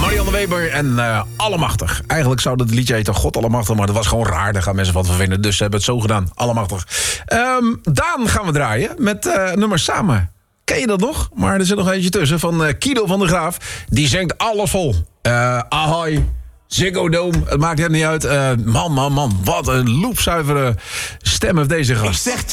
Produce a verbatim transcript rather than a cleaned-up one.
Marianne Weber en uh, Allemachtig. Eigenlijk zou dat liedje heten God Allemachtig, maar dat was gewoon raar. Daar gaan mensen wat van vinden, dus ze hebben het zo gedaan. Allemachtig. Um, Daan gaan we draaien met uh, nummer Samen. Ken je dat nog? Maar er zit nog eentje tussen van uh, Kido van der Graaf. Die zingt alles vol. Uh, Ahoy, Ziggo Dome, het maakt hem niet uit. Uh, man, man, man, wat een loepzuivere stem heeft deze gast. Ik zeg